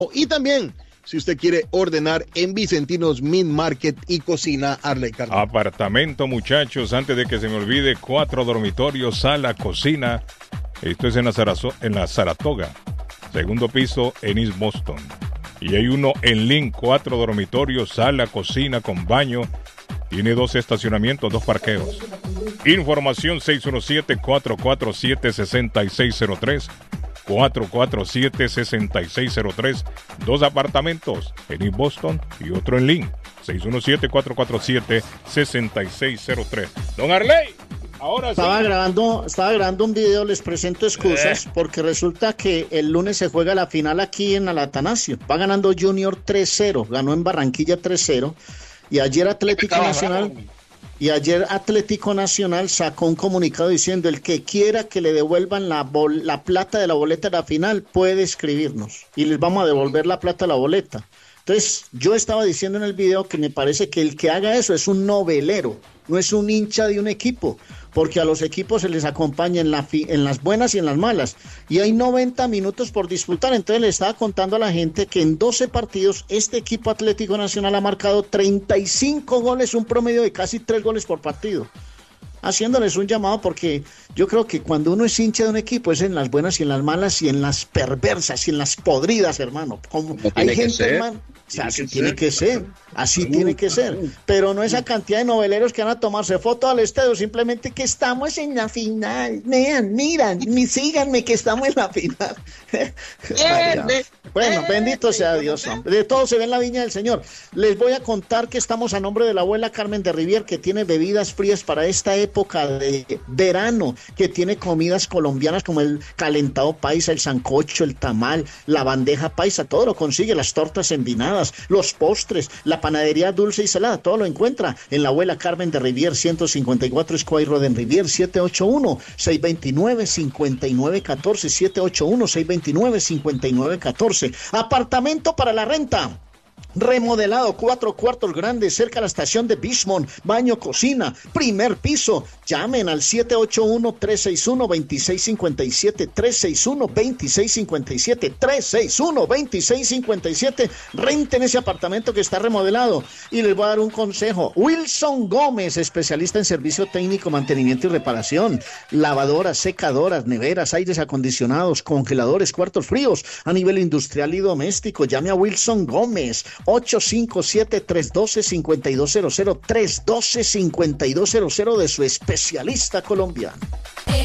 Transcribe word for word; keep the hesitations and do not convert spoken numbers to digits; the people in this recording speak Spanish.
Y también, si usted quiere ordenar en Vicentinos Meat Market y Cocina Arley Cardona. Apartamento, muchachos, antes de que se me olvide, cuatro dormitorios, sala, cocina. Esto es en la, Sarazo- en la Saratoga, segundo piso en East Boston. Y hay uno en Lynn, cuatro dormitorios, sala, cocina con baño. Tiene dos estacionamientos, dos parqueos. Información seis uno siete, cuatro cuatro siete, seis seis cero tres. cuatro cuatro siete, seis seis cero tres. Dos apartamentos en East Boston y otro en Lynn. seis uno siete, cuatro cuatro siete, seis seis cero tres. Don Arley, ahora estaba sí. grabando, estaba grabando un video, les presento excusas, eh. porque resulta que el lunes se juega la final aquí en el Atanasio. Va ganando Junior tres cero, ganó en Barranquilla tres cero. Y ayer Atlético Nacional... Y ayer Atlético Nacional sacó un comunicado diciendo: el que quiera que le devuelvan la, bol- la plata de la boleta de la final puede escribirnos y les vamos a devolver la plata de la boleta. Entonces, yo estaba diciendo en el video que me parece que el que haga eso es un novelero, no es un hincha de un equipo, porque a los equipos se les acompaña en, la fi- en las buenas y en las malas, y hay noventa minutos por disputar. Entonces le estaba contando a la gente que en doce partidos este equipo Atlético Nacional ha marcado treinta y cinco goles, un promedio de casi tres goles por partido. Haciéndoles un llamado, porque yo creo que cuando uno es hincha de un equipo es en las buenas y en las malas y en las perversas y en las podridas, hermano. Como no hay tiene gente, que ser. hermano, o sea, así que tiene ser. que ser, así tiene que ser, pero no esa cantidad de noveleros que van a tomarse fotos al estadio, simplemente que estamos en la final, vean, miran, ni síganme que estamos en la final. Bueno, bendito sea Dios, hombre. De todo se ve en la viña del Señor. Les voy a contar que estamos a nombre de la abuela Carmen de Rivier, que tiene bebidas frías para esta época de verano, que tiene comidas colombianas como el calentado paisa, el sancocho, el tamal, la bandeja paisa, todo lo consigue, las tortas envinadas, los postres, la panadería dulce y salada, todo lo encuentra en la abuela Carmen de Rivier, ciento cincuenta y cuatro Square Road en Rivier, siete ocho uno, seis dos nueve, cinco nueve uno cuatro, siete ocho uno, seis dos nueve, cinco nueve uno cuatro. Apartamento para la renta. Remodelado, cuatro cuartos grandes, cerca de la estación de Bishmont, baño, cocina, primer piso. Llamen al siete ocho uno, tres seis uno, dos seis cinco siete, tres seis uno, dos seis cinco siete, tres seis uno, dos seis cinco siete. Renten ese apartamento que está remodelado. Y les voy a dar un consejo. Wilson Gómez, especialista en servicio técnico, mantenimiento y reparación. Lavadoras, secadoras, neveras, aires acondicionados, congeladores, cuartos fríos a nivel industrial y doméstico. Llame a Wilson Gómez. ocho cinco siete, tres uno dos, cinco dos cero cero, tres uno dos, cinco dos cero cero de su especialista colombiano.